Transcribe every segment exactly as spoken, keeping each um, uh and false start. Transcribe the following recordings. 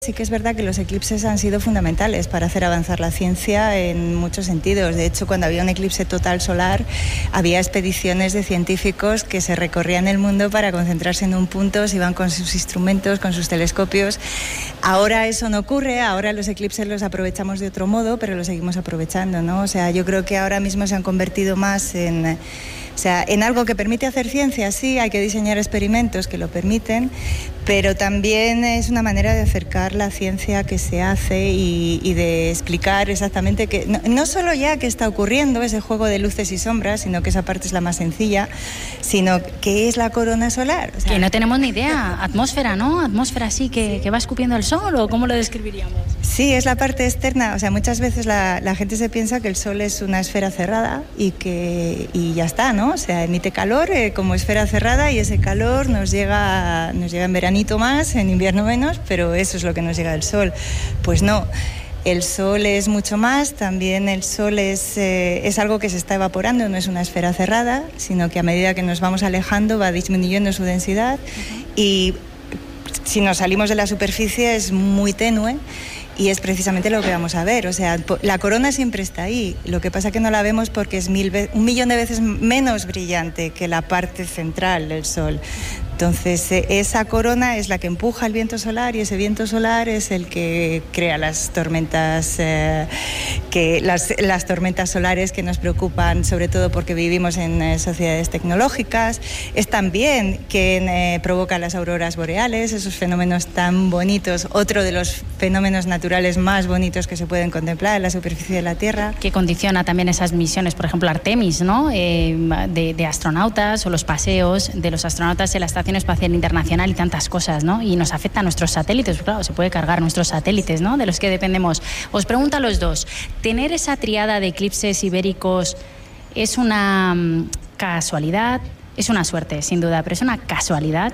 Sí que es verdad que los eclipses han sido fundamentales para hacer avanzar la ciencia en muchos sentidos. De hecho, cuando había un eclipse total solar, había expediciones de científicos que se recorrían el mundo para concentrarse en un punto, se iban con sus instrumentos, con sus telescopios. Ahora eso no ocurre, ahora los eclipses los aprovechamos de otro modo, pero los seguimos aprovechando, ¿no? O sea, yo creo que ahora mismo se han convertido más en... O sea, en algo que permite hacer ciencia, sí, hay que diseñar experimentos que lo permiten, pero también es una manera de acercar la ciencia que se hace y, y de explicar exactamente que no, no solo ya qué está ocurriendo, ese juego de luces y sombras, sino que esa parte es la más sencilla, sino qué es la corona solar. O sea, que no tenemos ni idea, atmósfera, ¿no? Atmósfera así que, que va escupiendo el sol, ¿o cómo lo describiríamos? Sí, es la parte externa, o sea, muchas veces la, la gente se piensa que el sol es una esfera cerrada y que y ya está, ¿no? O sea, emite calor eh, como esfera cerrada y ese calor nos llega, nos llega en veranito más, en invierno menos, pero eso es lo que nos llega del sol. Pues no, el sol es mucho más, también el sol es, eh, es algo que se está evaporando, no es una esfera cerrada, sino que a medida que nos vamos alejando va disminuyendo su densidad uh-huh. y si nos salimos de la superficie es muy tenue. Y es precisamente lo que vamos a ver, o sea, la corona siempre está ahí, lo que pasa es que no la vemos porque es mil ve- un millón de veces menos brillante que la parte central del Sol. Entonces, esa corona es la que empuja el viento solar y ese viento solar es el que crea las tormentas, eh, que las, las tormentas solares que nos preocupan, sobre todo porque vivimos en eh, sociedades tecnológicas. Es también quien eh, provoca las auroras boreales, esos fenómenos tan bonitos, otro de los fenómenos naturales más bonitos que se pueden contemplar en la superficie de la Tierra. Que condiciona también esas misiones, por ejemplo, Artemis, ¿no? Eh, de, de astronautas o los paseos de los astronautas en la Estación Espacial Internacional y tantas cosas, ¿no? Y nos afecta a nuestros satélites, claro, se puede cargar nuestros satélites, ¿no? De los que dependemos. Os pregunto a los dos, ¿tener esa triada de eclipses ibéricos es una um, casualidad? Es una suerte, sin duda, pero es una casualidad.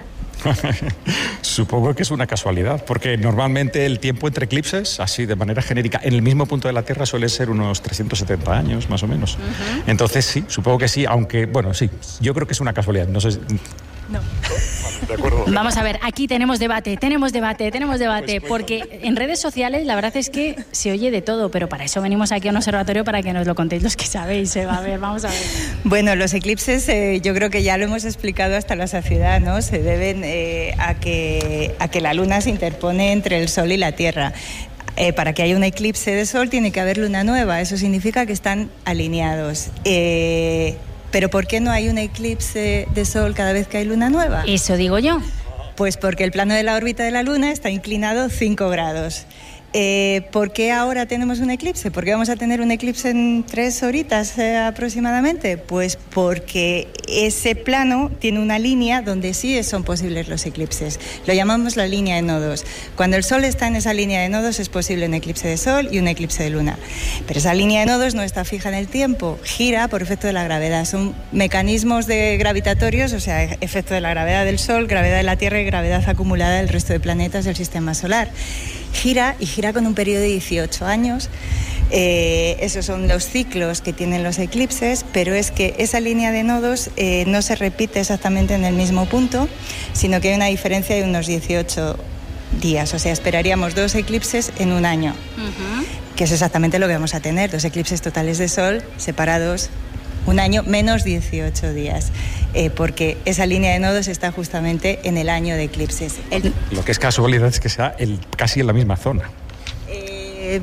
Supongo que es una casualidad, porque normalmente el tiempo entre eclipses, así de manera genérica, en el mismo punto de la Tierra suele ser unos trescientos setenta años, más o menos. Uh-huh. Entonces sí, supongo que sí, aunque, bueno, sí, yo creo que es una casualidad, no sé... No. De acuerdo. Vamos a ver, aquí tenemos debate, tenemos debate, tenemos debate, porque en redes sociales la verdad es que se oye de todo, pero para eso venimos aquí a un observatorio para que nos lo contéis los que sabéis. ¿eh? A ver, vamos a ver. Bueno, los eclipses eh, yo creo que ya lo hemos explicado hasta la saciedad, ¿no? Se deben eh, a, que, a que la luna se interpone entre el Sol y la Tierra. Eh, para que haya un eclipse de Sol tiene que haber luna nueva, eso significa que están alineados. Eh, ¿Pero por qué no hay un eclipse de Sol cada vez que hay luna nueva? Eso digo yo. Pues porque el plano de la órbita de la Luna está inclinado cinco grados. Eh, ¿Por qué ahora tenemos un eclipse? ¿Por qué vamos a tener un eclipse en tres horitas eh, aproximadamente? Pues porque ese plano tiene una línea donde sí son posibles los eclipses. Lo llamamos la línea de nodos. Cuando el Sol está en esa línea de nodos es posible un eclipse de Sol y un eclipse de Luna. Pero esa línea de nodos no está fija en el tiempo, gira por efecto de la gravedad. Son mecanismos de gravitatorios, o sea, efecto de la gravedad del Sol, gravedad de la Tierra y gravedad acumulada del resto de planetas del sistema solar. Gira y gira con un periodo de dieciocho años. Eh, esos son los ciclos que tienen los eclipses, pero es que esa línea de nodos eh, no se repite exactamente en el mismo punto, sino que hay una diferencia de unos dieciocho días. O sea, esperaríamos dos eclipses en un año, uh-huh. que es exactamente lo que vamos a tener, dos eclipses totales de Sol separados un año menos dieciocho días, eh, porque esa línea de nodos está justamente en el año de eclipses. El... Lo que es casualidad es que sea el, casi en la misma zona. Eh,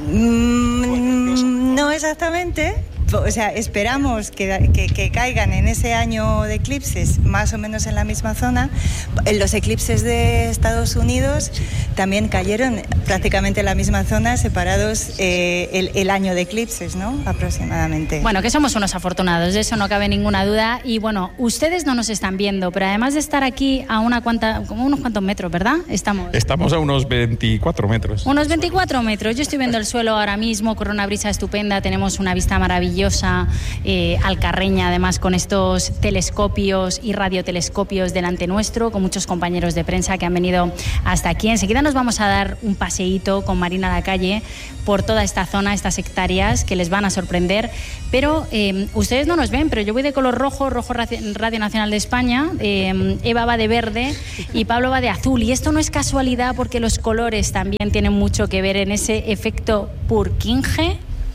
mm, no exactamente. O sea, esperamos que, que, que caigan en ese año de eclipses más o menos en la misma zona. En los eclipses de Estados Unidos también cayeron prácticamente en la misma zona, separados eh, el, el año de eclipses, ¿no? Aproximadamente. Bueno, que somos unos afortunados, de eso no cabe ninguna duda. Y bueno, ustedes no nos están viendo, pero además de estar aquí a una cuanta, como unos cuantos metros, ¿verdad? Estamos. Estamos a unos veinticuatro metros. Unos veinticuatro metros. Yo estoy viendo el suelo ahora mismo, corre una brisa estupenda, tenemos una vista maravillosa. maravillosa eh, alcarreña, además con estos telescopios y radiotelescopios delante nuestro, con muchos compañeros de prensa que han venido hasta aquí. Enseguida nos vamos a dar un paseíto con Marina Lacalle por toda esta zona, estas hectáreas que les van a sorprender, pero eh, ustedes no nos ven, pero yo voy de color rojo, rojo Radio Nacional de España, eh, Eva va de verde y Pablo va de azul, y esto no es casualidad porque los colores también tienen mucho que ver en ese efecto Purkinje.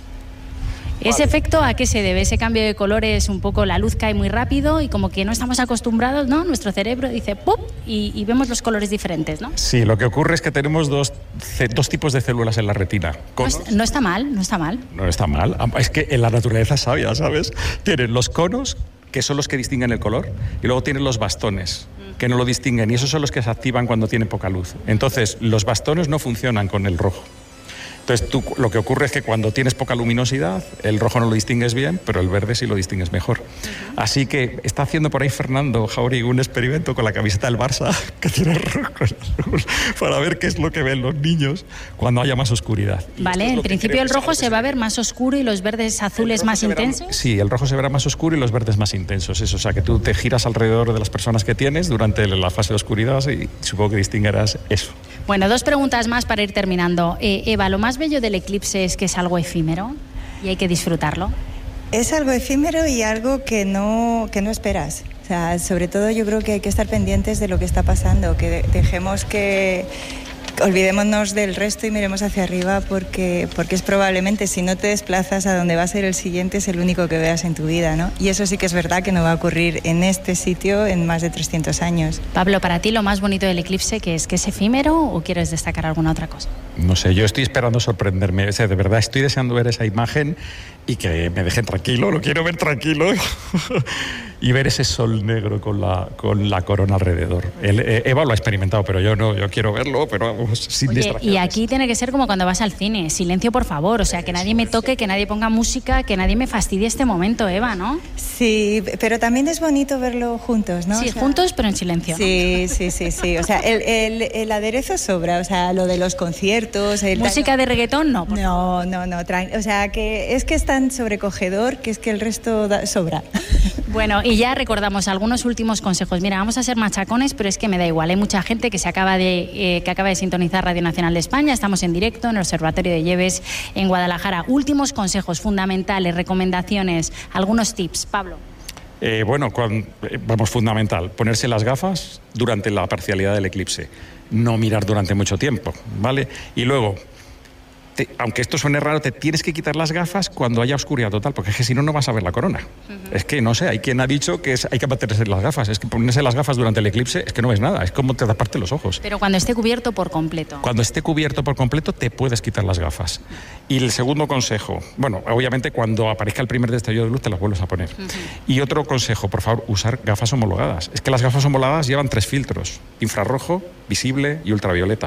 ¿Ese vale. efecto a qué se debe? Ese cambio de colores, un poco la luz cae muy rápido y como que no estamos acostumbrados, ¿no? Nuestro cerebro dice ¡pum! Y, y vemos los colores diferentes, ¿no? Sí, lo que ocurre es que tenemos dos, dos tipos de células en la retina. Conos. No, es, no está mal, no está mal. No está mal. Es que en la naturaleza es sabia, ¿sabes? Tienen los conos, que son los que distinguen el color, y luego tienen los bastones, que no lo distinguen, y esos son los que se activan cuando tienen poca luz. Entonces, los bastones no funcionan con el rojo. Entonces, tú, lo que ocurre es que cuando tienes poca luminosidad, el rojo no lo distingues bien, pero el verde sí lo distingues mejor. Uh-huh. Así que está haciendo por ahí Fernando Jauregui un experimento con la camiseta del Barça, que tiene rojo en azul, para ver qué es lo que ven los niños cuando haya más oscuridad. Vale, en principio el rojo se va a ver más oscuro y los verdes azules más intensos. Sí, el rojo se verá más oscuro y los verdes más intensos. Eso, o sea, que tú te giras alrededor de las personas que tienes durante la fase de oscuridad y supongo que distinguirás eso. Bueno, dos preguntas más para ir terminando. Eh, Eva, lo más bello del eclipse es que es algo efímero y hay que disfrutarlo. Es algo efímero y algo que no, que no esperas. O sea, sobre todo yo creo que hay que estar pendientes de lo que está pasando, que dejemos que... olvidémonos del resto y miremos hacia arriba porque, porque es probablemente, si no te desplazas a donde va a ser el siguiente, es el único que veas en tu vida, ¿no? Y eso sí que es verdad que no va a ocurrir en este sitio en más de trescientos años. Pablo, para ti lo más bonito del eclipse, ¿qué es? ¿Que es efímero o quieres destacar alguna otra cosa? No sé, yo estoy esperando sorprenderme. O sea, de verdad estoy deseando ver esa imagen y que me dejen tranquilo, lo quiero ver tranquilo. Y ver ese sol negro con la, con la corona alrededor. El, eh, Eva lo ha experimentado, pero yo no, yo quiero verlo, pero vamos, sin Oye, distracciones. Y aquí tiene que ser como cuando vas al cine, silencio por favor, o sea, que nadie me toque, que nadie ponga música, que nadie me fastidie este momento, Eva, ¿no? Sí, pero también es bonito verlo juntos, ¿no? Sí, o sea, juntos, pero en silencio. Sí, sí, sí, sí, o sea, el, el, el aderezo sobra, o sea, lo de los conciertos... El ¿Música tal... de reggaetón? No. No, no, no, o sea, que es que es tan sobrecogedor que es que el resto da, sobra. Bueno, y ya recordamos algunos últimos consejos. Mira, vamos a ser machacones, pero es que me da igual. Hay mucha gente que se acaba de, eh, que acaba de sintonizar Radio Nacional de España. Estamos en directo en el Observatorio de Lleves en Guadalajara. Últimos consejos fundamentales, recomendaciones, algunos tips. Pablo. Eh, bueno, con, vamos, fundamental, ponerse las gafas durante la parcialidad del eclipse. No mirar durante mucho tiempo, ¿vale? Y luego... Te, aunque esto suene raro, te tienes que quitar las gafas cuando haya oscuridad total, porque es que si no, no vas a ver la corona. Uh-huh. Es que, no sé, hay quien ha dicho que es, hay que mantenerse las gafas. Es que ponerse las gafas durante el eclipse es que no ves nada, es como te taparte los ojos. Pero cuando esté cubierto por completo. Cuando esté cubierto por completo, te puedes quitar las gafas. Y el segundo consejo, bueno, obviamente cuando aparezca el primer destello de luz te las vuelves a poner. Uh-huh. Y otro consejo, por favor, usar gafas homologadas. Es que las gafas homologadas llevan tres filtros, infrarrojo, visible y ultravioleta.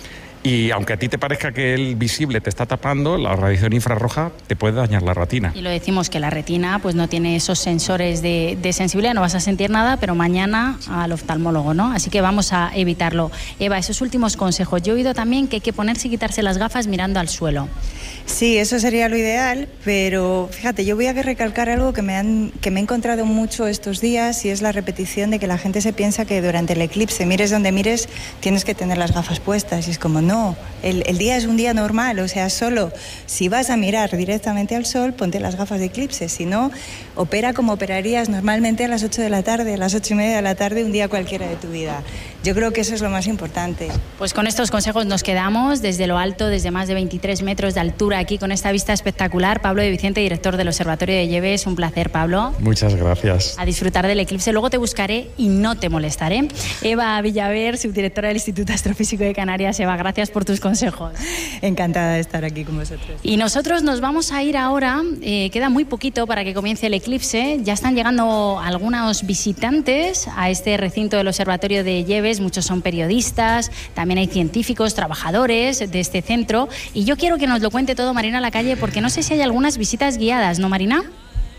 Y aunque a ti te parezca que el visible te está tapando, la radiación infrarroja te puede dañar la retina. Y lo decimos que la retina pues no tiene esos sensores de, de sensibilidad, no vas a sentir nada, pero mañana al oftalmólogo, ¿no? Así que vamos a evitarlo. Eva, esos últimos consejos. Yo he oído también que hay que ponerse y quitarse las gafas mirando al suelo. Sí, eso sería lo ideal, pero fíjate, yo voy a recalcar algo que me, han, que me he encontrado mucho estos días y es la repetición de que la gente se piensa que durante el eclipse, mires donde mires, tienes que tener las gafas puestas y es como no. No, el, el día es un día normal, o sea, solo si vas a mirar directamente al sol, ponte las gafas de eclipse, si no, opera como operarías normalmente a las ocho de la tarde, a las ocho y media de la tarde, un día cualquiera de tu vida. Yo creo que eso es lo más importante. Pues con estos consejos nos quedamos desde lo alto, desde más de veintitrés metros de altura, aquí con esta vista espectacular. Pablo de Vicente, director del Observatorio de Lleves, un placer, Pablo. Muchas gracias. A disfrutar del eclipse, luego te buscaré y no te molestaré. Eva Villaver, subdirectora del Instituto Astrofísico de Canarias. Eva, gracias por tus consejos. Encantada de estar aquí con vosotros. Y nosotros nos vamos a ir ahora, eh, queda muy poquito para que comience el eclipse, ya están llegando algunos visitantes a este recinto del Observatorio de Lleves, muchos son periodistas, también hay científicos, trabajadores de este centro, y yo quiero que nos lo cuente todo Marina Lacalle, porque no sé si hay algunas visitas guiadas, ¿no, Marina?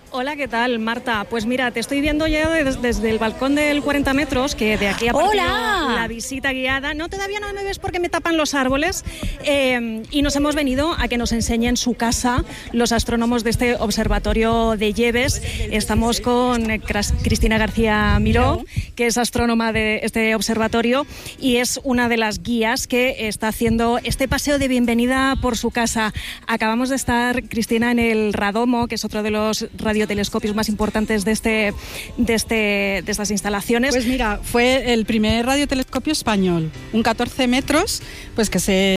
Hola, ¿qué tal, Marta? Pues mira, te estoy viendo ya desde, desde el balcón del cuarenta metros, que de aquí a partido la visita guiada. No, todavía no me ves porque me tapan los árboles. Eh, y nos hemos venido a que nos enseñen su casa los astrónomos de este observatorio de Lleves. Estamos con Cristina García Miró, que es astrónoma de este observatorio y es una de las guías que está haciendo este paseo de bienvenida por su casa. Acabamos de estar, Cristina, en el Radomo, que es otro de los radiotelescopios más importantes de este de este de estas instalaciones. Pues mira, fue el primer radiotelescopio español, un catorce metros, pues que se,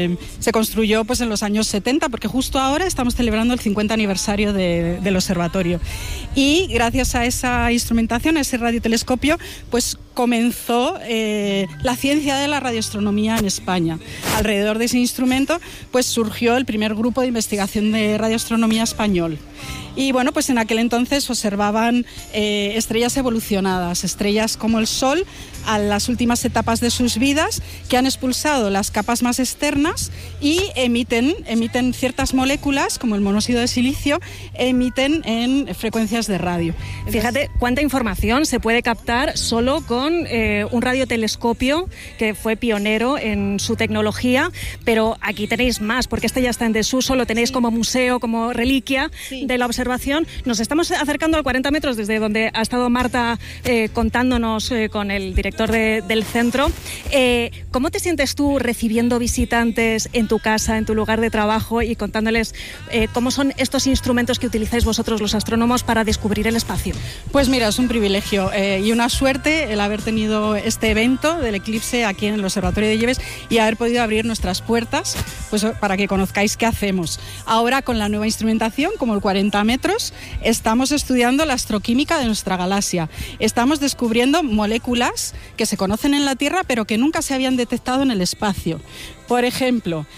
se construyó pues en los años setenta, porque justo ahora estamos celebrando el cincuenta aniversario de, del observatorio. Y gracias a esa instrumentación, a ese radiotelescopio, pues comenzó eh, la ciencia de la radioastronomía en España. Alrededor de ese instrumento pues surgió el primer grupo de investigación de radioastronomía español. Y bueno, pues en aquel entonces observaban eh, estrellas evolucionadas, estrellas como el Sol, a las últimas etapas de sus vidas, que han expulsado las capas más externas y emiten, emiten ciertas moléculas, como el monóxido de silicio, emiten en frecuencias de radio. Fíjate cuánta información se puede captar solo con eh, un radiotelescopio que fue pionero en su tecnología, pero aquí tenéis más, porque este ya está en desuso, lo tenéis como museo, como reliquia sí. de la observación. Nos estamos acercando al cuarenta metros desde donde ha estado Marta eh, contándonos eh, con el director de, del centro. Eh, ¿Cómo te sientes tú recibiendo visitantes en tu casa, en tu lugar de trabajo y contándoles eh, cómo son estos instrumentos que utilizáis vosotros los astrónomos para descubrir el espacio? Pues mira, es un privilegio eh, y una suerte el haber tenido este evento del eclipse aquí en el Observatorio de Lleves y haber podido abrir nuestras puertas pues, para que conozcáis qué hacemos. Ahora con la nueva instrumentación, como el cuarenta metros, estamos estudiando la astroquímica de nuestra galaxia. Estamos descubriendo moléculas que se conocen en la Tierra pero que nunca se habían detectado en el espacio. Por ejemplo,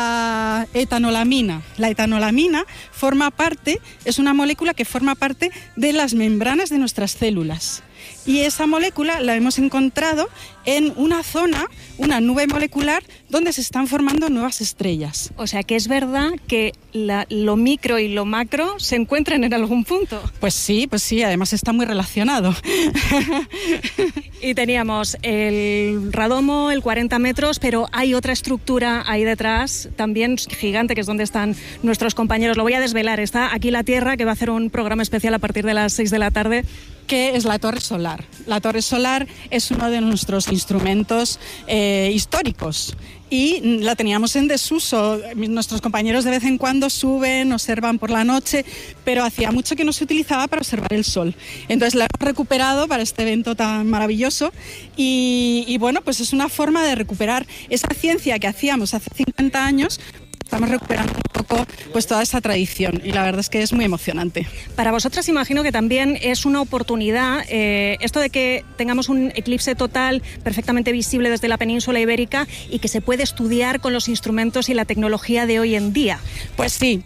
la etanolamina. La etanolamina forma parte, es una molécula que forma parte de las membranas de nuestras células. Y esa molécula la hemos encontrado en una zona, una nube molecular, donde se están formando nuevas estrellas. O sea que es verdad que la, lo micro y lo macro se encuentran en algún punto. Pues sí, pues sí, además está muy relacionado. Y teníamos el Radomo, el cuarenta metros, pero hay otra estructura ahí detrás, también gigante, que es donde están nuestros compañeros. Lo voy a desvelar, está aquí la Tierra, que va a hacer un programa especial a partir de las seis de la tarde. Que es la torre solar. La torre solar es uno de nuestros instrumentos eh, históricos y la teníamos en desuso. Nuestros compañeros de vez en cuando suben, observan por la noche, pero hacía mucho que no se utilizaba para observar el sol. Entonces la hemos recuperado para este evento tan maravilloso y, y bueno, pues es una forma de recuperar esa ciencia que hacíamos hace cincuenta años. Estamos recuperando un poco pues toda esa tradición y la verdad es que es muy emocionante. Para vosotras imagino que también es una oportunidad eh, esto de que tengamos un eclipse total perfectamente visible desde la península ibérica y que se puede estudiar con los instrumentos y la tecnología de hoy en día. Pues sí,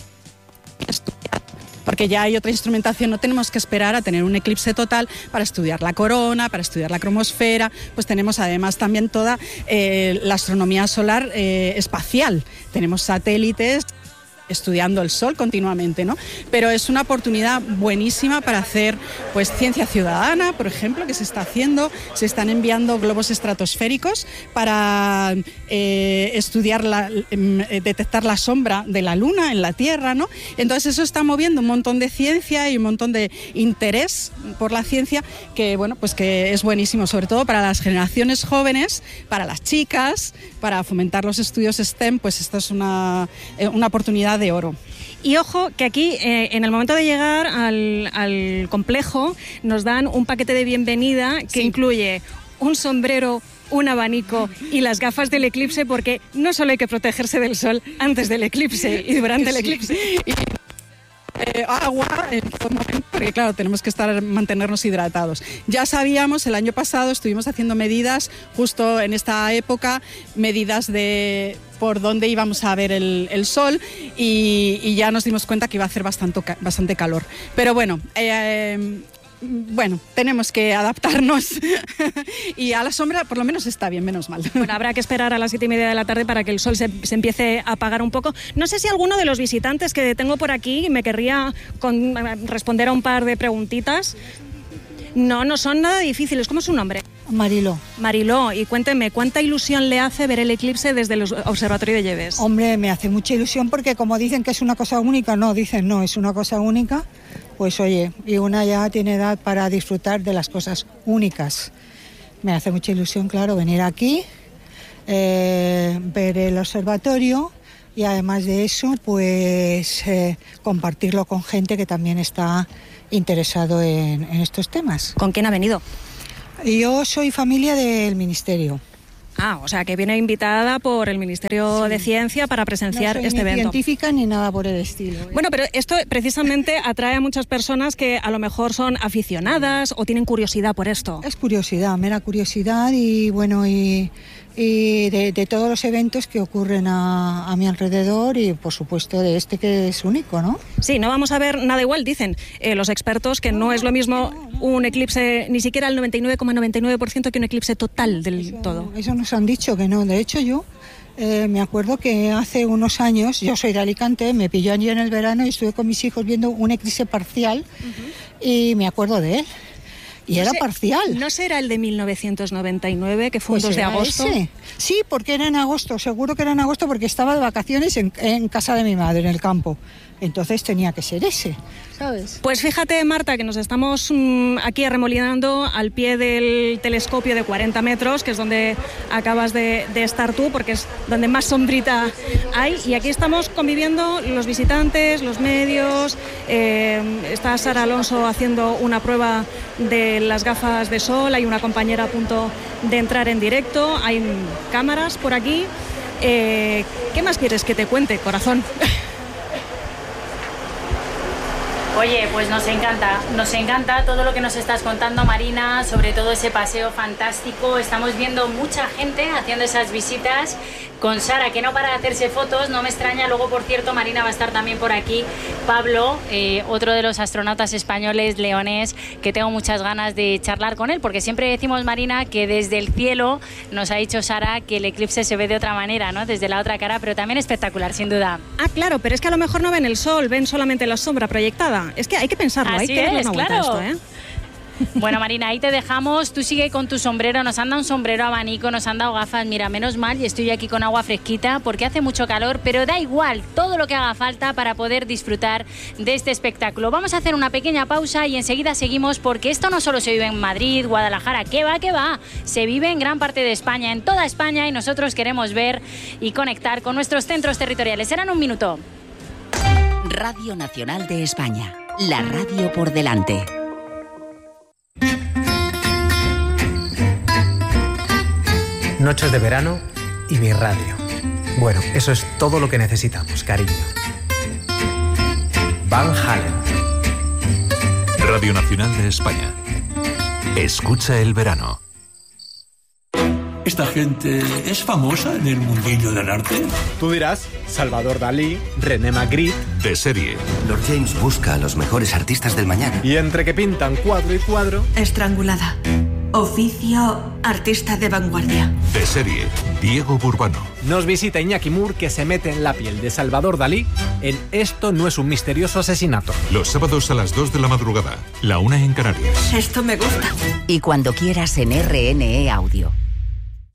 porque ya hay otra instrumentación, no tenemos que esperar a tener un eclipse total para estudiar la corona, para estudiar la cromosfera, pues tenemos además también toda eh, la astronomía solar eh, espacial, tenemos satélites estudiando el Sol continuamente, ¿no? Pero es una oportunidad buenísima para hacer pues ciencia ciudadana, por ejemplo, que se está haciendo, se están enviando globos estratosféricos para eh, estudiar, la, eh, detectar la sombra de la Luna en la Tierra, ¿no? Entonces eso está moviendo un montón de ciencia y un montón de interés por la ciencia que, bueno, pues que es buenísimo, sobre todo para las generaciones jóvenes, para las chicas, para fomentar los estudios STEM, pues esta es una, una oportunidad de oro. Y ojo que aquí eh, en el momento de llegar al, al complejo nos dan un paquete de bienvenida que sí. incluye un sombrero, un abanico y las gafas del eclipse, porque no solo hay que protegerse del sol antes del eclipse y durante el eclipse. Sí. Eh, agua en todo momento, porque claro, tenemos que estar mantenernos hidratados. Ya sabíamos, el año pasado estuvimos haciendo medidas justo en esta época, medidas de por dónde íbamos a ver el, el sol y, y ya nos dimos cuenta que iba a hacer bastante, bastante calor. Pero bueno, eh, bueno, tenemos que adaptarnos y a la sombra por lo menos está bien, menos mal. Bueno, habrá que esperar a las siete y media de la tarde para que el sol se, se empiece a apagar un poco. No sé si alguno de los visitantes que tengo por aquí me querría con, responder a un par de preguntitas. No, no son nada difíciles. ¿Cómo es su nombre? Mariló. Mariló, y cuénteme, ¿cuánta ilusión le hace ver el eclipse desde el Observatorio de Lleves? Hombre, me hace mucha ilusión porque como dicen que es una cosa única, no, dicen no, es una cosa única, pues oye, y una ya tiene edad para disfrutar de las cosas únicas. Me hace mucha ilusión, claro, venir aquí, eh, ver el observatorio y además de eso, pues eh, compartirlo con gente que también está interesado en, en estos temas. ¿Con quién ha venido? Yo soy familia del Ministerio. Ah, o sea, que viene invitada por el Ministerio sí. de Ciencia para presenciar no soy este ni evento. Científica ni nada por el estilo. ¿eh? Bueno, pero esto precisamente atrae a muchas personas que a lo mejor son aficionadas o tienen curiosidad por esto. Es curiosidad, mera curiosidad y bueno, y, y de, de todos los eventos que ocurren a, a mi alrededor y por supuesto de este que es único, ¿no? Sí, no vamos a ver nada igual, dicen eh, los expertos, que no, no es lo mismo no, no. un eclipse ni siquiera al noventa y nueve coma noventa y nueve por ciento que un eclipse total del eso, todo. Eso nos han dicho que no, de hecho yo eh, me acuerdo que hace unos años, yo soy de Alicante, me pilló allí en el verano y estuve con mis hijos viendo un eclipse parcial uh-huh. y me acuerdo de él. Y no era sé, parcial. ¿No será el de mil novecientos noventa y nueve, que fue pues un dos de agosto? Ese. Sí, porque era en agosto, seguro que era en agosto porque estaba de vacaciones en, en casa de mi madre, en el campo. Entonces tenía que ser ese, ¿sabes? Pues fíjate, Marta, que nos estamos mmm, aquí arremolinando al pie del telescopio de cuarenta metros, que es donde acabas de, de estar tú, porque es donde más sombrita hay. Y aquí estamos conviviendo los visitantes, los medios. Eh, está Sara Alonso haciendo una prueba de las gafas de sol. Hay una compañera a punto de entrar en directo. Hay cámaras por aquí. Eh, ¿Qué más quieres que te cuente, corazón? Oye, pues nos encanta, nos encanta todo lo que nos estás contando, Marina, sobre todo ese paseo fantástico. Estamos viendo mucha gente haciendo esas visitas con Sara, que no para de hacerse fotos, no me extraña. Luego, por cierto, Marina va a estar también por aquí. Pablo, eh, otro de los astronautas españoles, leonés, que tengo muchas ganas de charlar con él, porque siempre decimos, Marina, que desde el cielo nos ha dicho Sara que el eclipse se ve de otra manera, ¿no? Desde la otra cara, pero también espectacular, sin duda. Ah, claro, pero es que a lo mejor no ven el sol, ven solamente la sombra proyectada. Es que hay que pensarlo, Así hay que darle es, una vuelta claro. a esto, ¿eh? Bueno, Marina, ahí te dejamos. Tú sigue con tu sombrero. Nos han dado un sombrero abanico, nos han dado gafas. Mira, menos mal, y estoy aquí con agua fresquita porque hace mucho calor, pero da igual, todo lo que haga falta para poder disfrutar de este espectáculo. Vamos a hacer una pequeña pausa y enseguida seguimos, porque esto no solo se vive en Madrid, Guadalajara, ¿qué va, qué va? Se vive en gran parte de España, en toda España, y nosotros queremos ver y conectar con nuestros centros territoriales. Serán un minuto. Radio Nacional de España, la radio por delante. Noches de verano y mi radio. Bueno, eso es todo lo que necesitamos, cariño. Van Halen. Radio Nacional de España. Escucha el verano. ¿Esta gente es famosa en el mundillo del arte? Tú dirás, Salvador Dalí, René Magritte. De serie. Lord James busca a los mejores artistas del mañana. Y entre que pintan cuadro y cuadro... Estrangulada. Oficio artista de vanguardia. De serie, Diego Burbano. Nos visita Iñaki Mur, que se mete en la piel de Salvador Dalí en Esto no es un misterioso asesinato. Los sábados a las dos de la madrugada, la una en Canarias. Esto me gusta. Y cuando quieras en R N E Audio.